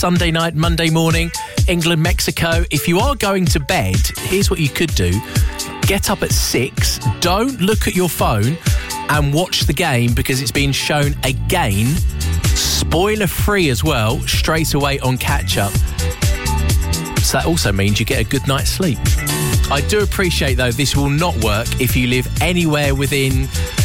Sunday night, Monday morning, England, Mexico. If you are going to bed, here's what you could do. Get up at 6, don't look at your phone and watch the game because it's being shown again, spoiler free as well, straight away on catch up. So that also means you get a good night's sleep. I do appreciate, though, this will not work if you live anywhere within